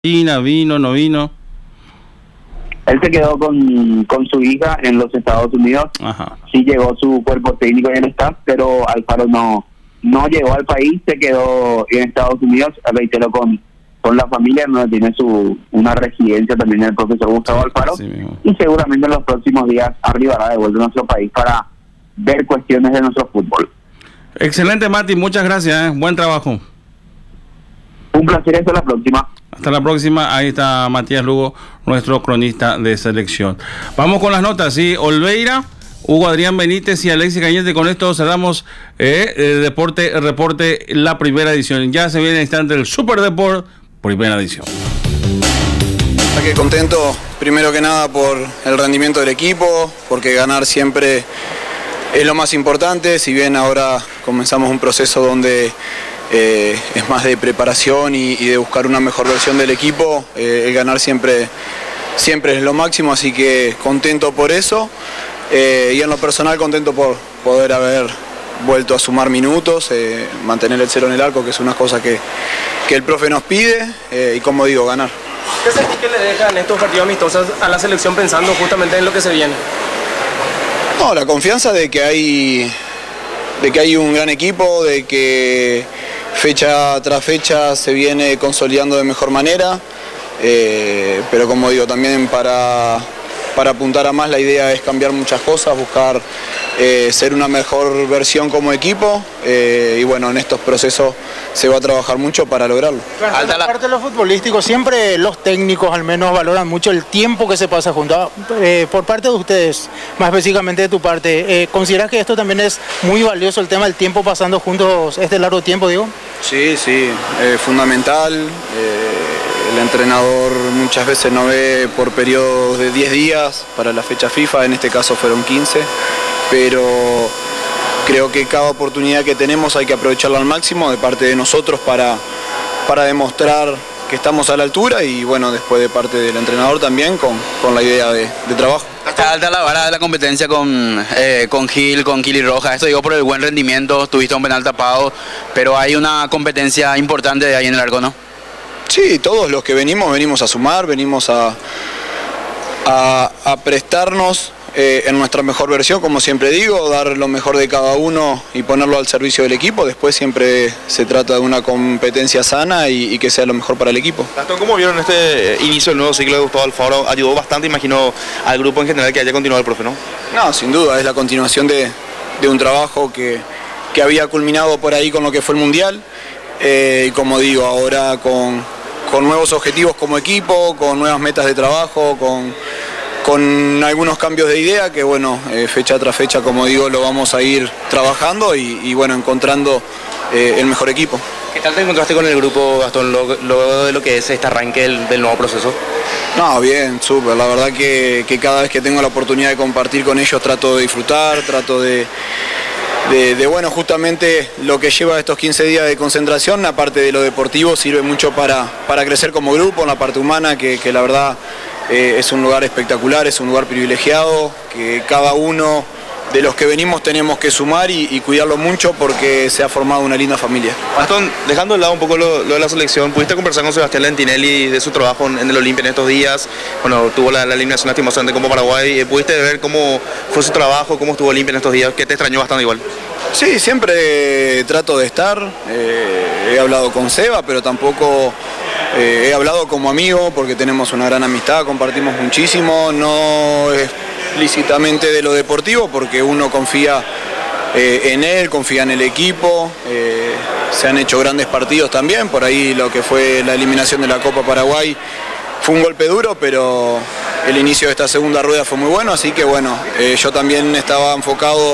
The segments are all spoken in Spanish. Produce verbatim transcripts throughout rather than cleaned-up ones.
China, vino, no vino. Él se quedó con, con su hija en los Estados Unidos. Ajá. Sí llegó su cuerpo técnico y el staff, pero Alfaro no no llegó al país, se quedó en Estados Unidos, reitero, con, con la familia, donde tiene su una residencia también el profesor Gustavo Alfaro, y seguramente en los próximos días arribará de vuelta a nuestro país para ver cuestiones de nuestro fútbol. Excelente, Mati, muchas gracias, ¿eh? Buen trabajo. Un placer, hasta la próxima. Hasta la próxima. Ahí está Matías Lugo, nuestro cronista de selección. Vamos con las notas, ¿sí? Olveira, Hugo Adrián Benítez y Alexis Cañete. Con esto cerramos eh, el deporte, el reporte, la primera edición. Ya se viene el instante del Super Deport, primera edición. Que contento, primero que nada, por el rendimiento del equipo, porque ganar siempre es lo más importante. Si bien ahora comenzamos un proceso donde Eh, es más de preparación y, y de buscar una mejor versión del equipo, eh, el ganar siempre, siempre es lo máximo, así que contento por eso, eh, y en lo personal contento por poder haber vuelto a sumar minutos, eh, mantener el cero en el arco, que es una cosa que, que el profe nos pide, eh, y como digo, ganar. ¿Qué sentís que le dejan estos partidos amistosos a la selección pensando justamente en lo que se viene? No, la confianza de que hay, de que hay un gran equipo, de que fecha tras fecha se viene consolidando de mejor manera, eh, pero como digo, también para, para apuntar a más la idea es cambiar muchas cosas, buscar eh, ser una mejor versión como equipo, eh, y bueno, en estos procesos se va a trabajar mucho para lograrlo. Claro, la parte de lo futbolístico, siempre los técnicos al menos valoran mucho el tiempo que se pasa juntos. Eh, por parte de ustedes, más específicamente de tu parte, eh, ¿consideras que esto también es muy valioso, el tema del tiempo pasando juntos este largo tiempo, digo? Sí, sí, es fundamental. Eh, el entrenador muchas veces no ve por periodos de diez días para la fecha FIFA, en este caso fueron quince, pero creo que cada oportunidad que tenemos hay que aprovecharla al máximo de parte de nosotros para, para demostrar que estamos a la altura, y bueno, después de parte del entrenador también con, con la idea de, de trabajo. Está alta la vara de la competencia con, eh, con Gil, con Kili Roja. Esto digo por el buen rendimiento, tuviste un penal tapado, pero hay una competencia importante de ahí en el arco, ¿no? Sí, todos los que venimos, venimos a sumar, venimos a, a, a prestarnos eh, en nuestra mejor versión, como siempre digo, dar lo mejor de cada uno y ponerlo al servicio del equipo. Después siempre se trata de una competencia sana y, y que sea lo mejor para el equipo. Gastón, ¿cómo vieron este inicio del nuevo ciclo de Gustavo Alfaro? Ayudó bastante, imagino, al grupo en general que haya continuado el profe, ¿no? No, sin duda, es la continuación de, de un trabajo que, que había culminado por ahí con lo que fue el Mundial, eh, y como digo, ahora con, con nuevos objetivos como equipo, con nuevas metas de trabajo, con... con algunos cambios de idea que bueno, eh, fecha tras fecha, como digo, lo vamos a ir trabajando y, y bueno, encontrando eh, el mejor equipo. ¿Qué tal te encontraste con el grupo, Gastón, luego de lo que es este arranque del, del nuevo proceso? No, bien, súper, la verdad que, que cada vez que tengo la oportunidad de compartir con ellos trato de disfrutar, trato de, de, de bueno, justamente lo que lleva estos quince días de concentración, aparte de lo deportivo, sirve mucho para, para crecer como grupo, en la parte humana, que, que la verdad... Eh, es un lugar espectacular, es un lugar privilegiado, que cada uno de los que venimos tenemos que sumar y, y cuidarlo mucho porque se ha formado una linda familia. Gastón, dejando de lado un poco lo, lo de la selección, ¿pudiste conversar con Sebastián Lentinelli de su trabajo en, en el Olimpia en estos días? Bueno, tuvo la, la eliminación lastimosamente de Copa Paraguay. ¿Pudiste ver cómo fue su trabajo, cómo estuvo Olimpia en estos días? ¿Qué te extrañó bastante igual? Sí, siempre trato de estar. Eh, he hablado con Seba, pero tampoco... Eh, he hablado como amigo porque tenemos una gran amistad, compartimos muchísimo, no explícitamente de lo deportivo porque uno confía eh, en él, confía en el equipo, eh, se han hecho grandes partidos también, por ahí lo que fue la eliminación de la Copa Paraguay fue un golpe duro, pero el inicio de esta segunda rueda fue muy bueno, así que bueno, eh, yo también estaba enfocado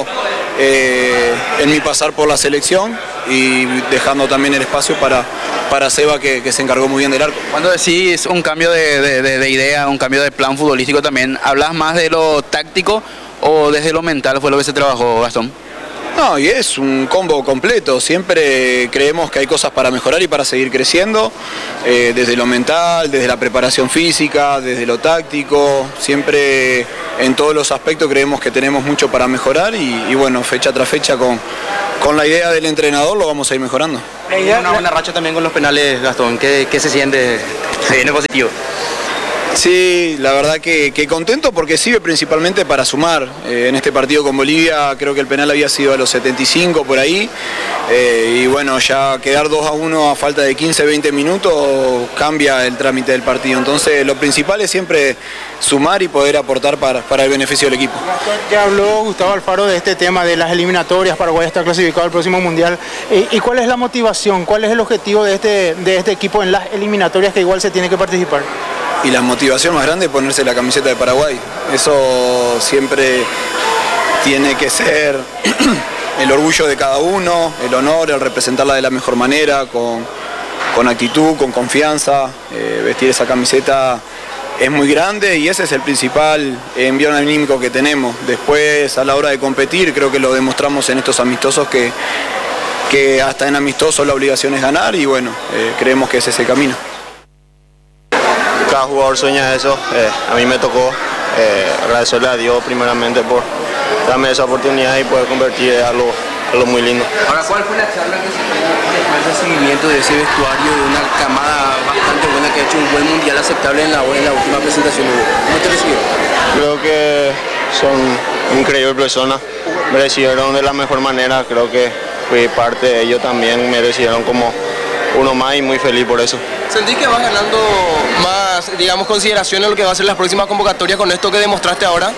eh, en mi pasar por la selección y dejando también el espacio para, para Seba que, que se encargó muy bien del arco. Cuando decís un cambio de, de, de, de idea, un cambio de plan futbolístico también, ¿hablas más de lo táctico o desde lo mental fue lo que se trabajó, Gastón? No, y es un combo completo, siempre creemos que hay cosas para mejorar y para seguir creciendo, eh, desde lo mental, desde la preparación física, desde lo táctico, siempre en todos los aspectos creemos que tenemos mucho para mejorar y, y bueno, fecha tras fecha con, con la idea del entrenador lo vamos a ir mejorando. Hay una buena racha también con los penales, Gastón. ¿Qué, qué se siente? ¿Se viene positivo? Sí, la verdad que, que contento porque sirve principalmente para sumar. Eh, en este partido con Bolivia creo que el penal había sido a los setenta y cinco por ahí. Eh, y bueno, ya quedar dos a uno a falta de quince, veinte minutos cambia el trámite del partido. Entonces lo principal es siempre sumar y poder aportar para, para el beneficio del equipo. Ya habló Gustavo Alfaro de este tema de las eliminatorias. Paraguay está clasificado al próximo Mundial. ¿Y, y cuál es la motivación? ¿Cuál es el objetivo de este, de este equipo en las eliminatorias que igual se tiene que participar? Y la motivación más grande es ponerse la camiseta de Paraguay. Eso siempre tiene que ser el orgullo de cada uno, el honor, el representarla de la mejor manera, con, con actitud, con confianza. Eh, vestir esa camiseta es muy grande y ese es el principal envío anímico que tenemos. Después, a la hora de competir, creo que lo demostramos en estos amistosos que, que hasta en amistosos la obligación es ganar y bueno, eh, creemos que ese es el camino. Cada jugador sueña eso, eh, a mí me tocó eh, agradecerle a Dios primeramente por darme esa oportunidad y poder convertir en algo, algo muy lindo. Ahora, ¿cuál fue la charla que se tuvo después del seguimiento de ese vestuario de una camada bastante buena que ha hecho un buen mundial aceptable en la, en la última presentación? ¿Cómo te recibieron? Creo que son increíbles personas, me recibieron de la mejor manera, creo que fui parte de ellos también, me recibieron como uno más y muy feliz por eso. ¿Sentís que vas ganando más, digamos, consideración en lo que va a ser las próximas convocatorias con esto que demostraste ahora?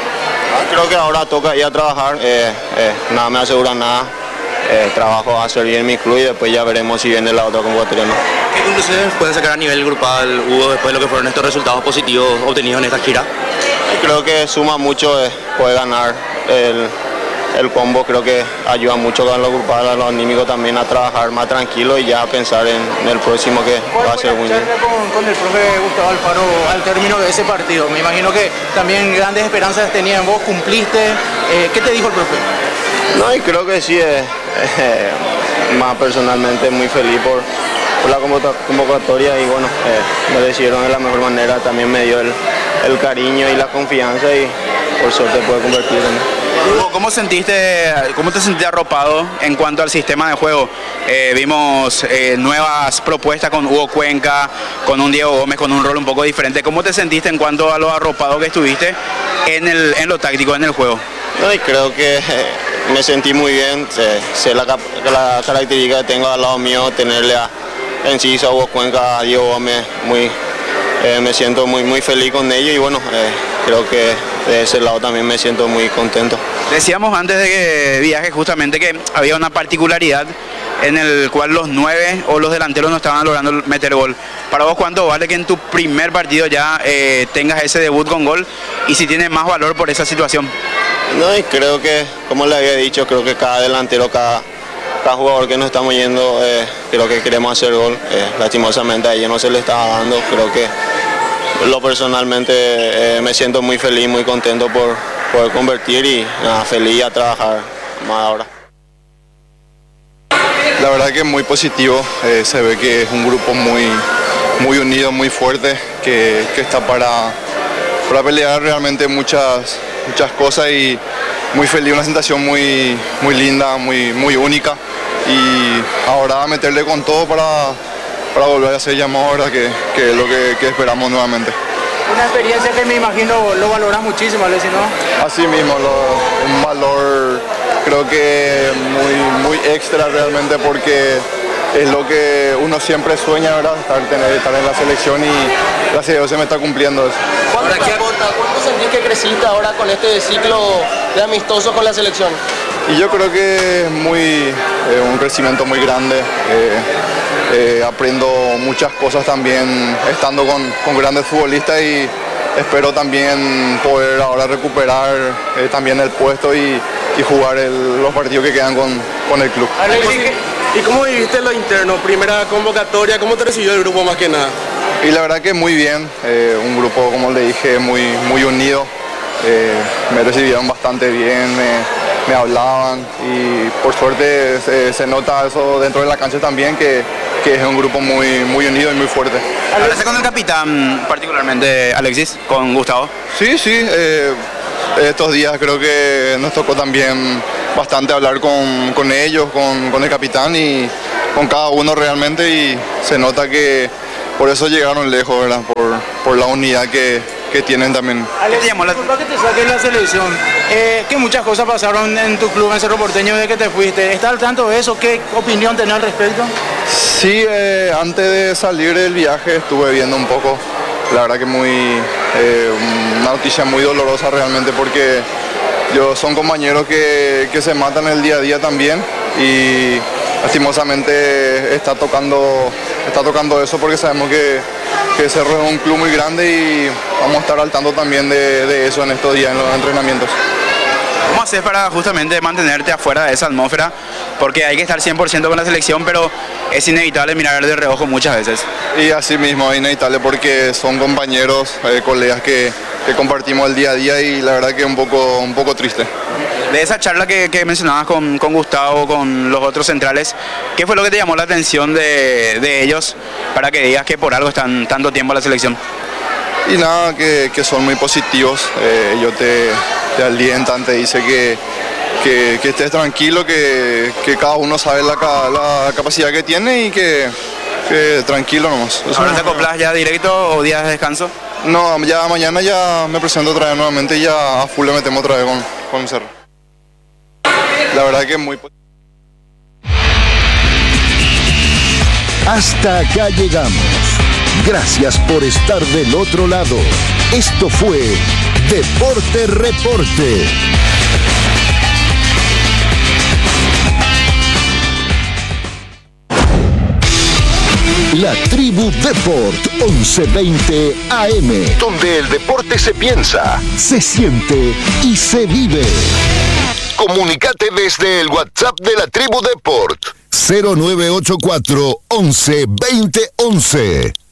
Creo que ahora toca ir a trabajar, eh, eh, nada me asegura nada, eh, trabajo a hacer bien mi club y después ya veremos si viene la otra convocatoria o no. ¿Qué conclusiones pueden sacar a nivel grupal, Hugo, después de lo que fueron estos resultados positivos obtenidos en esta gira? Creo que suma mucho eh, poder ganar el, el combo, creo que ayuda mucho a los grupales, a los anímicos también a trabajar más tranquilo y ya a pensar en, en el próximo que va a ser muy bien. Con, con el profe Gustavo Alfaro al término de ese partido, me imagino que también grandes esperanzas tenía en vos, cumpliste, eh, ¿qué te dijo el profe? No, y creo que sí, eh, eh, más personalmente muy feliz por, por la convocatoria y bueno, eh, me recibieron de la mejor manera, también me dio el, el cariño y la confianza y por suerte pude convertirme. Hugo, ¿cómo sentiste, cómo te sentiste arropado en cuanto al sistema de juego? Eh, vimos eh, nuevas propuestas con Hugo Cuenca, con un Diego Gómez, con un rol un poco diferente. ¿Cómo te sentiste en cuanto a lo arropado que estuviste en, el, en lo táctico, en el juego? No, y creo que eh, me sentí muy bien, sé, sé la, la característica que tengo al lado mío, tenerle a Enciso, a Hugo Cuenca, a Diego Gómez, muy, eh, me siento muy, muy feliz con ellos y bueno, eh, creo que de ese lado también me siento muy contento. Decíamos antes de que viaje justamente que había una particularidad en el cual los nueve o los delanteros no estaban logrando meter gol. Para vos, ¿cuánto vale que en tu primer partido ya eh, tengas ese debut con gol y si tiene más valor por esa situación? No, y creo que, como le había dicho, creo que cada delantero, cada, cada jugador que nos estamos yendo, eh, creo que queremos hacer gol. Eh, lastimosamente a ellos no se le estaba dando, creo que lo personalmente eh, me siento muy feliz, muy contento por poder convertir y nada, feliz a trabajar más ahora. La verdad que es muy positivo, eh, se ve que es un grupo muy, muy unido, muy fuerte, que, que está para, para pelear realmente muchas, muchas cosas y muy feliz, una sensación muy, muy linda, muy, muy única y ahora meterle con todo para, para volver a ser llamado, ¿verdad? Que, que es lo que, que esperamos nuevamente. Una experiencia que me imagino lo valora muchísimo, ¿sí, no? Así mismo, lo, un valor creo que muy, muy extra realmente porque es lo que uno siempre sueña, ¿verdad? Estar, tener, estar en la selección y gracias a Dios se me está cumpliendo eso. ¿Cuánto, ¿Cuánto sentís que creciste ahora con este ciclo de amistosos con la selección? Y yo creo que es muy, eh, un crecimiento muy grande. Eh, eh, aprendo muchas cosas también estando con, con grandes futbolistas y espero también poder ahora recuperar eh, también el puesto y, y jugar el, los partidos que quedan con, con el club. ¿Y cómo viviste lo interno? Primera convocatoria, ¿cómo te recibió el grupo más que nada? Y la verdad que muy bien, eh, un grupo como le dije muy, muy unido, eh, me recibieron bastante bien, me, me hablaban y por suerte se, se nota eso dentro de la cancha también que, que es un grupo muy, muy unido y muy fuerte. ¿Hablaste con el capitán particularmente, Alexis, con Gustavo? Sí, sí, eh, estos días creo que nos tocó también bastante hablar con, con ellos, con, con el capitán y con cada uno realmente y se nota que por eso llegaron lejos, ¿verdad? Por, por la unidad que, que tienen también. Alex, disculpa que te saque la selección, eh, que muchas cosas pasaron en tu club en Cerro Porteño desde que te fuiste. ¿Estás al tanto de eso? ¿Qué opinión tenés al respecto? Sí, eh, antes de salir del viaje estuve viendo un poco, la verdad que muy, eh, una noticia muy dolorosa realmente porque yo, son compañeros que, que se matan el día a día también y lastimosamente está tocando, está tocando eso porque sabemos que, que Cerro es un club muy grande y vamos a estar al tanto también de, de eso en estos días, en los entrenamientos. ¿Cómo haces para justamente mantenerte afuera de esa atmósfera? Porque hay que estar cien por ciento con la selección, pero es inevitable mirar de reojo muchas veces. Y así mismo es inevitable porque son compañeros, eh, colegas que, que compartimos el día a día y la verdad que es un poco, un poco triste. De esa charla que, que mencionabas con, con Gustavo, con los otros centrales, ¿qué fue lo que te llamó la atención de, de ellos para que digas que por algo están tanto tiempo en la selección? Y nada, que, que son muy positivos, eh, ellos te, te alientan, te dicen que, que, que estés tranquilo, que, que cada uno sabe la, la capacidad que tiene y que, que tranquilo nomás. ¿Ahora te acoplas ya directo o días de descanso? No, ya mañana ya me presento otra vez nuevamente y ya a full le metemos otra vez con, con Cerro. La verdad que es muy positivo. Hasta acá llegamos. Gracias por estar del otro lado. Esto fue Deporte Reporte. La Tribu Deport once veinte A M, donde el deporte se piensa, se siente y se vive. Comunicate desde el WhatsApp de la Tribu Deport cero nueve ocho cuatro once veinte once.